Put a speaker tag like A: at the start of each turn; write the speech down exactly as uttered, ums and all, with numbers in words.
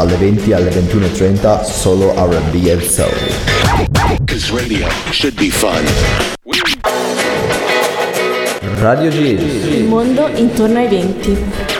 A: dalle venti alle ventuno e trenta, solo R and B e soul.
B: 'Cause radio should be fun.
A: Radio Giz.
C: Il mondo intorno ai venti.